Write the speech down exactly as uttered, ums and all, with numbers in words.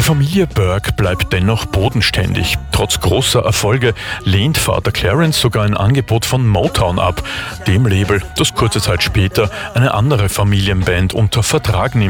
Die Familie Burke bleibt dennoch bodenständig. Trotz großer Erfolge lehnt Vater Clarence sogar ein Angebot von Motown ab, dem Label, das kurze Zeit später eine andere Familienband unter Vertrag nimmt.